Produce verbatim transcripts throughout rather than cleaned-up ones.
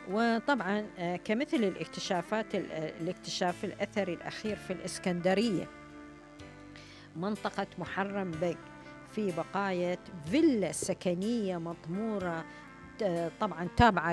وطبعا آه، كمثل الاكتشافات ال- آه، الاكتشاف الأثري الأخير في الإسكندرية، منطقة محرم بك، في بقايا فيلا سكنية مطمورة، ت- طبعا تابعة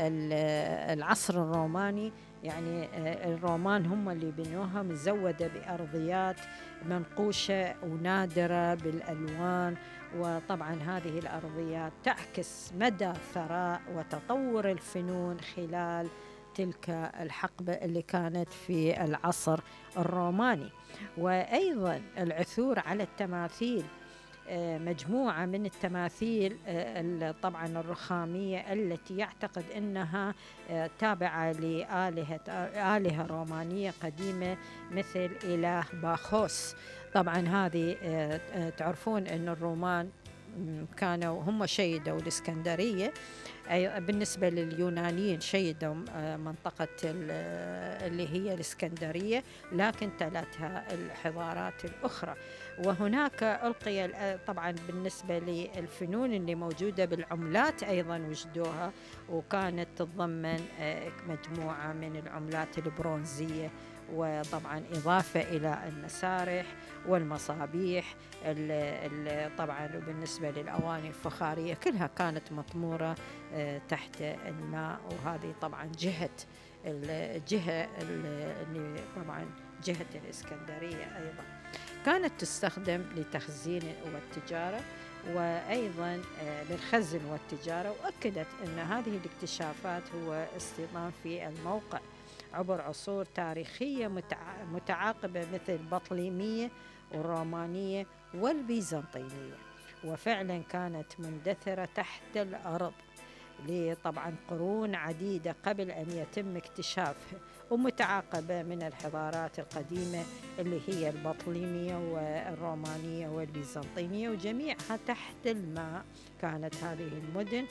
للعصر الروماني. يعني آه، الرومان هم اللي بنوها، مزودة بأرضيات منقوشة ونادرة بالألوان. وطبعا هذه الأرضيات تعكس مدى ثراء وتطور الفنون خلال تلك الحقبة اللي كانت في العصر الروماني. وأيضا العثور على التماثيل، آه، مجموعة من التماثيل آه، ال- طبعا الرخامية التي يعتقد أنها آه، تابعة لآلهة آه، آلهة رومانية قديمة، مثل إله باخوس. طبعا هذه آه، آه، تعرفون أن الرومان م، كانوا هم شيدوا الإسكندرية. أي بالنسبة لليونانيين شيدوا آه، منطقة ال- آه، اللي هي الإسكندرية، لكن تلتها الحضارات الأخرى. وهناك ألقي الآ- طبعا بالنسبة للفنون اللي موجودة بالعملات أيضا وجدوها، وكانت تتضمن آه، مجموعة من العملات البرونزية، وطبعا إضافة إلى المسارح والمصابيح ال- ال- طبعا. وبالنسبة للأواني الفخارية كلها كانت مطمورة آه، تحت الماء. وهذه طبعا جهة الجهة اللي طبعا جهة الإسكندرية أيضا كانت تستخدم لتخزين والتجارة، وأيضا آه، للخزن والتجارة. وأكدت أن هذه الاكتشافات هو اصطدام في الموقع عبر عصور تاريخية متع- متعاقبة، مثل البطليمية والرومانية والبيزنطينية، وفعلا كانت مندثرة تحت الأرض لطبعا قرون عديدة قبل أن يتم اكتشافها، ومتعاقبة من الحضارات القديمة اللي هي البطليمية والرومانية والبيزنطينية، وجميعها تحت الماء كانت هذه المدن.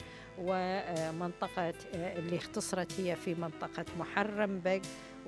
ومنطقة اللي اختصرت هي في منطقة محرم بق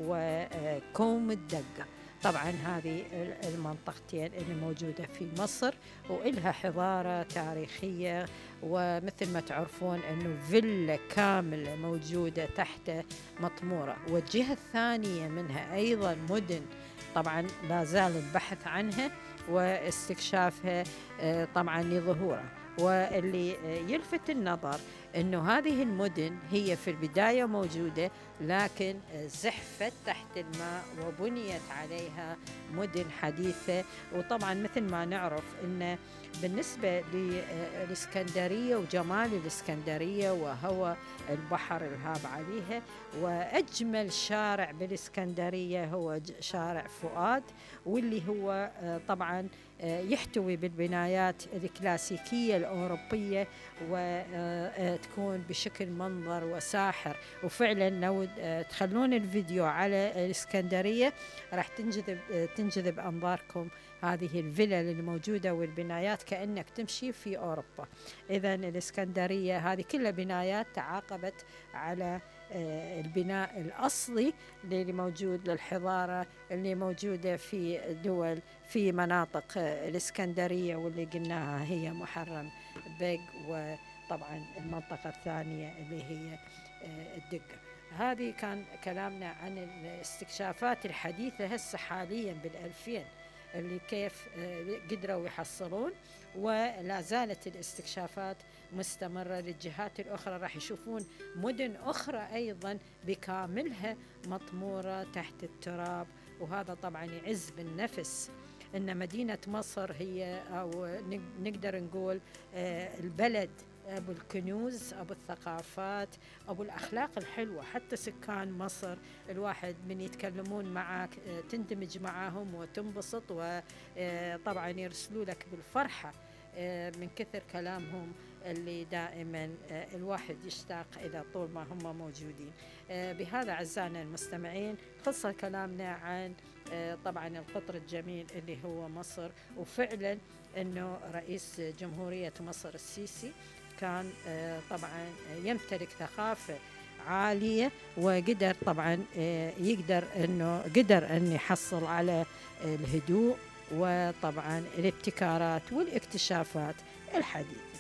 وكوم الدقة. طبعا هذه المنطقتين اللي موجودة في مصر، وإلها حضارة تاريخية. ومثل ما تعرفون أنه فيلا كاملة موجودة تحت مطمورة. والجهة الثانية منها أيضا مدن طبعا لا زال البحث عنها واستكشافها آه، طبعا لظهورها. واللي آه، يلفت النظر أنه هذه المدن هي في البداية موجودة، لكن آه، زحفت تحت الماء وبنيت عليها مدن حديثة. وطبعا مثل ما نعرف أن بالنسبة للإسكندرية وجمال الإسكندرية وهو البحر الهاب عليها، وأجمل شارع بالإسكندرية هو ج- شارع فؤاد، واللي هو آه، طبعا آه، يحتوي بالبنايات الكلاسيكية الأوروبية، وتكون بشكل منظر وساحر. وفعلا لو آه، تخلون الفيديو على الإسكندرية راح تنجذب آه، تنجذب أنظاركم هذه الفلل الموجودة والبنايات، كأنك تمشي في أوروبا. إذا الإسكندرية هذه كلها بنايات تعاقبت على آه، البناء الأصلي اللي موجود للحضارة اللي موجودة في دول في مناطق آه، الإسكندرية، واللي قلناها هي محرم بق، وطبعا المنطقة الثانية اللي هي آه، الدقة. هذه كان كلامنا عن الاستكشافات الحديثة هسه حاليا بالألفين، اللي كيف آه، قدروا يحصلون. ولا زالت الاستكشافات مستمرة للجهات الأخرى، راح يشوفون مدن أخرى أيضا بكاملها مطمورة تحت التراب. وهذا طبعا يعز بالنفس أن مدينة مصر هي، أو نقدر نقول آه، البلد أبو الكنوز، أبو الثقافات، أبو الأخلاق الحلوة. حتى سكان مصر الواحد من يتكلمون معك آه، تندمج معهم وتنبسط، وطبعا يرسلوا لك بالفرحة آه، من كثر كلامهم اللي دائما آه، الواحد يشتاق إلى طول ما هم موجودين. آه، بهذا أعزائنا المستمعين خلص كلامنا عن آه، طبعا القطر الجميل اللي هو مصر. وفعلا أنه رئيس جمهورية مصر السيسي كان آه، طبعا يمتلك ثقافة عالية، وقدر طبعا آه، يقدر أنه قدر أن يحصل على الهدوء وطبعا الابتكارات والاكتشافات الحديثة.